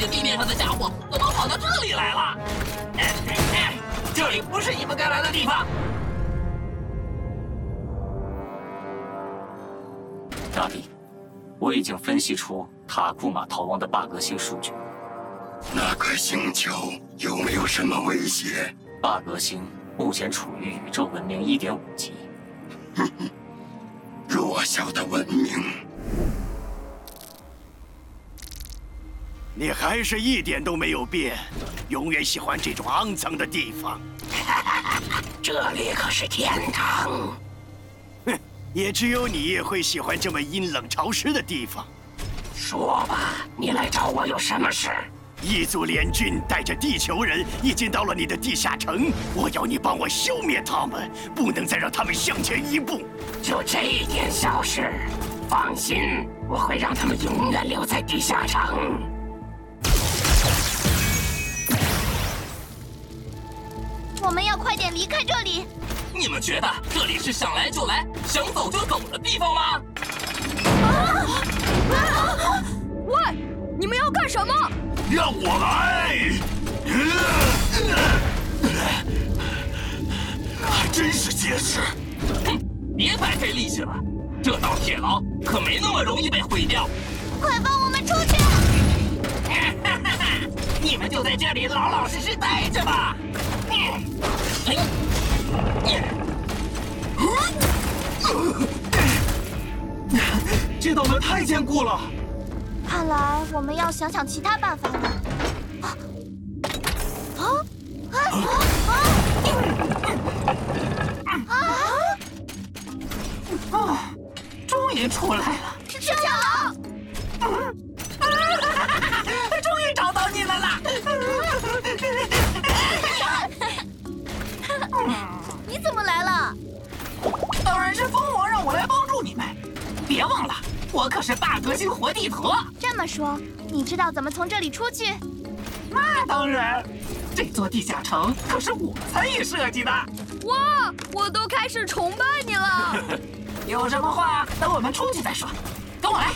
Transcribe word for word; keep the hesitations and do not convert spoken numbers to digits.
些地面上的家伙怎么跑到这里来了？哎哎哎，这里不是你们该来的地方。 大帝，我已经分析出塔库马逃亡的霸格星数据。 那颗星球有没有什么威胁？ 霸格星目前处于宇宙文明 一点五 级。 哼哼，弱小的文明。 你还是一点都没有变，永远喜欢这种肮脏的地方。 这里可是天堂。 哼，也只有你也会喜欢这么阴冷潮湿的地方。 说吧，你来找我有什么事？ 异族联军带着地球人已经到了你的地下城，我要你帮我消灭他们，不能再让他们向前一步。 就这一点小事，放心，我会让他们永远留在地下城。 我们要快点离开这里。 你们觉得这里是想来就来、想走就走的地方吗？ 喂，你们要干什么？ 让我来！还真是结实。 哼，别白费力气了，这道铁牢可没那么容易被毁掉。 快帮我们出去！ 你们就在这里老老实实待着吧。 这道门太坚固了。 看来我们要想想其他办法了。啊啊啊啊！ 啊！终于出来了， 是小狼！ 终于找到你们了！ 你怎么来了？ 当然是蜂王让我来帮助你们。别忘了，我可是大革新活地图。 这么说，你知道怎么从这里出去？ 那当然，这座地下城可是我参与设计的。 哇，我都开始崇拜你了。 有什么话等我们出去再说。跟我来。